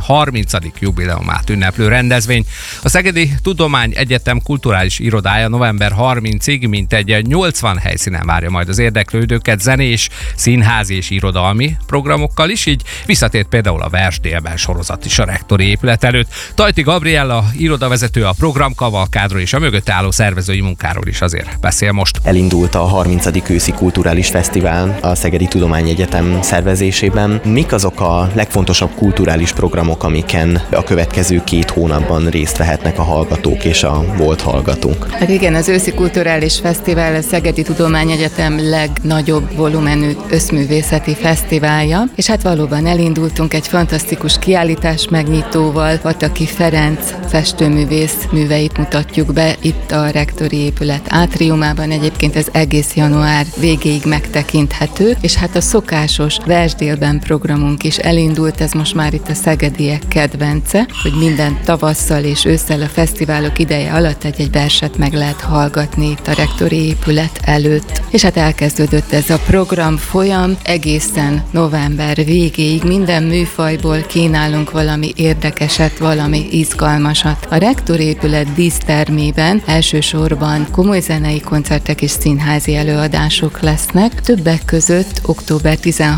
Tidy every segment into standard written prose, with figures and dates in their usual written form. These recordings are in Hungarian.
30. jubileumát ünneplő rendezvény. A Szegedi Tudományegyetem kulturális irodája november 30-ig mintegy 80 helyszínen várja majd az érdeklődőket zenés, színházi és irodalmi programokkal is, így visszatért például a Vers délben sorozat is a rektori épület előtt. Tajti Gabriella, irodavezető, a programkavalkádról és a mögött álló szervezői munkáról is azért beszél most. Elindult a 30. őszi kulturális fesztivál a Szegedi Tudományegyetem szervezésében. Mik azok a legfontosabb kulturális programok, amiken a következő 2 hónapban részt vehetnek a hallgatók és a volt hallgatók? Hát igen, az őszi kulturális fesztivál a Szegedi Tudományegyetem legnagyobb volumenű összművészeti fesztiválja, és hát valóban elindultunk egy fantasztikus kiállítás megnyitóval. Pataki Ferenc festőművész műveit mutatjuk be itt a rektori épület átriumában. Egyébként ez egész január végéig megtekinthető, és hát a szokásos Vers délben programunk is elindult, ez most már itt a szegediek kedvence, hogy minden tavasszal és ősszel a fesztiválok ideje alatt egy verset meg lehet hallgatni itt a rektori épület előtt. És hát elkezdődött ez a program folyam, egészen november végéig minden műfajból kínálunk valami érdekeset, valami izgalmasat. A rektori épület dísztermében elsősorban komoly zenei koncertek és színházi előadások lesznek. Többek között október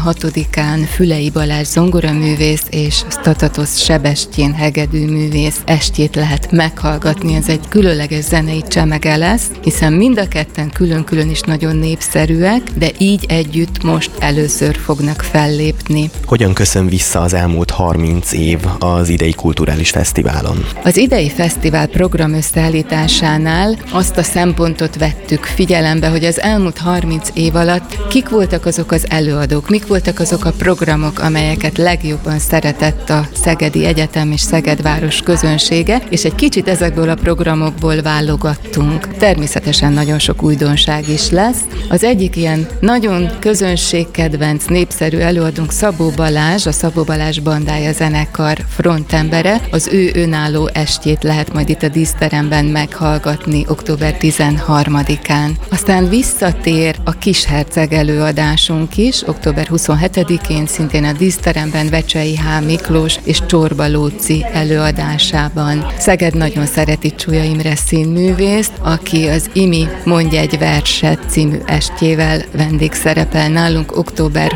16-án Fülei Balázs zongoraművész és Statatos Sebestyén hegedűművész estjét lehet meghallgatni. Ez egy különleges zenei csemege lesz, hiszen mind a ketten külön-külön is nagyon népszerűek, de így együtt most először fognak fellépni. Hogyan köszön vissza az elmúlt 30 év az idei kulturális fesztiválon? Az idei fesztivál program összeállításánál azt a szempontot vettük figyelembe, hogy az elmúlt 30 év alatt kik voltak azok az előadók, mik voltak azok a programok, amelyeket legjobban szeretett a Szegedi Egyetem és Szegedváros közönsége, és egy kicsit ezekből a programokból válogattunk. Természetesen nagyon sok újdonság is lesz. Az egyik ilyen nagyon közönségkedvenc, népszerű előadónk Szabó Balázs, a Szabó Balázs Bandája zenekar frontembere. Az ő önálló estjét lehet majd itt a díszteremben meghallgatni október 13-án. Aztán visszatér a Kisherceg előadásunk is, október 27-én szintén a díszteremben Vecsei H. Miklós és Csorba Lóci előadásában. Szeged nagyon szereti Csúlya Imre színművészt, aki az Imi Mondj egy verset című estjével vendégszerepel nálunk október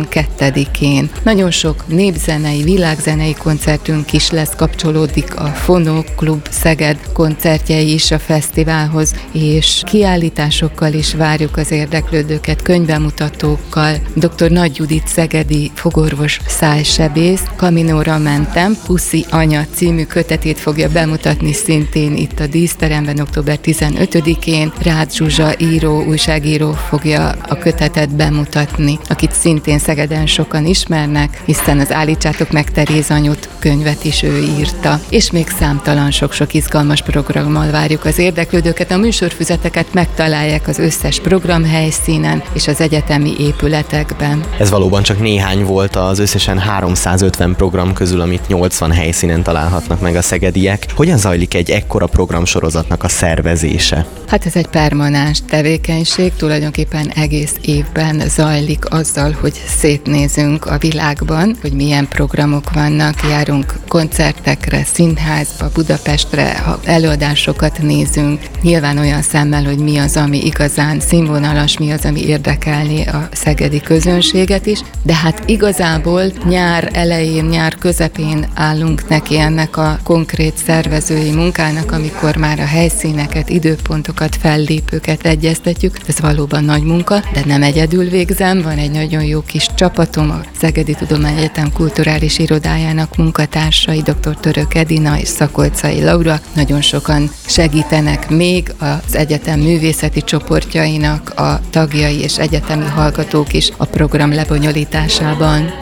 22-én. Nagyon sok népzenei, világzenei koncertünk is lesz, kapcsolódik a Fonó Klub Szeged koncertjei is a fesztiválhoz, és kiállításokkal is várjuk az érdeklődőket, könyvbemutatókkal. Dr. Nagy Judit szegedi fogorvos szájsebész Kaminóra mentem, Puszi anya című kötetét fogja bemutatni szintén itt a díszteremben október 15-én. Rácz Zsuzsa író, újságíró fogja a kötetet bemutatni, akit szintén Szegeden sokan ismernek, hiszen az Állítsátok meg Teréz anyut könyvet is ő írta. És még számtalan sok-sok izgalmas programmal várjuk az érdeklődőket. A műsorfüzeteket megtalálják az összes programhelyszínen és az egyetemi épületekben. Ez valóban csak néhány volt az összesen 350 program közül, amit 80 helyszínen találhatnak meg a szegediek. Hogyan zajlik egy ekkora programsorozatnak a szervezése? Hát ez egy permanens tevékenység, tulajdonképpen egész évben zajlik azzal, hogy szétnézünk a világban, hogy milyen programok vannak, járunk koncertekre, színházba, Budapestre, ha előadásokat nézünk, nyilván olyan szemmel, hogy mi az, ami igazán színvonalas, mi az, ami érdekelni a szegedi közönséget is, de hát igazából nyár elején, nyár közepén állunk neki ennek a konkrét szervezői munkának, amikor már a helyszíneket, időpontokat, fellépőket egyeztetjük. Ez valóban nagy munka, de nem egyedül végzem, van egy nagyon jó kis csapatom, a Szegedi Tudományegyetem kulturális irodájának munkatársai, dr. Török Edina és Szakolcai Laura. Nagyon sokan segítenek még az egyetem művészeti csoportjainak a tagjai és egyetemi hallgatók is a program lebonyolításában.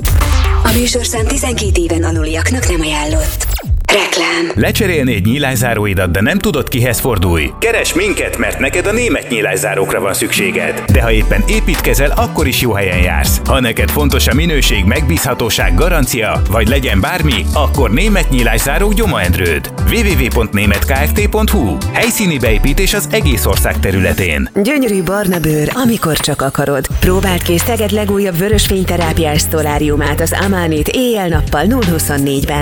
A műsorszám 12 éven aluliaknak nem ajánlott. Reklám. Lecserélnéd nyílászáróidat, de nem tudod, kihez fordulj? Keresd minket, mert neked a német nyílászárókra van szükséged. De ha éppen építkezel, akkor is jó helyen jársz. Ha neked fontos a minőség, megbízhatóság, garancia, vagy legyen bármi, akkor Német Nyílászárók Gyoma-Endrőd. www.németkft.hu. Helyszíni beépítés az egész ország területén. Gyönyörű barna bőr, amikor csak akarod. Próbáld ki Szeged legújabb vörösfényterápiás sztoláriumát, az Amánit éjjel-nappal 0-24-ben.